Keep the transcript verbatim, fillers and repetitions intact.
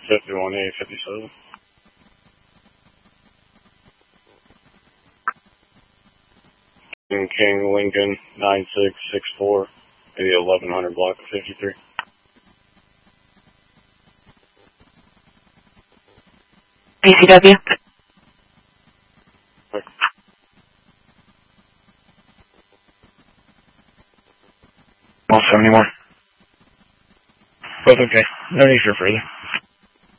fifty-one A fifty-seven. King, King Lincoln nine six six four, maybe eleven hundred block of fifty-three. B C W. one seventy-one. Both okay. No need for further.